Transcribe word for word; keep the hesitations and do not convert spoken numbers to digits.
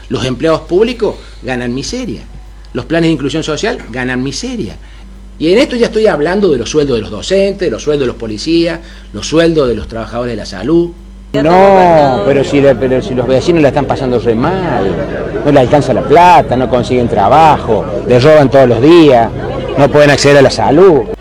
Los empleados públicos ganan miseria. Los planes de inclusión social ganan miseria. Y en esto ya estoy hablando de los sueldos de los docentes, de los sueldos de los policías, los sueldos de los trabajadores de la salud. No, pero si, pero si los vecinos la están pasando re mal, no le alcanza la plata, no consiguen trabajo, les roban todos los días, no pueden acceder a la salud.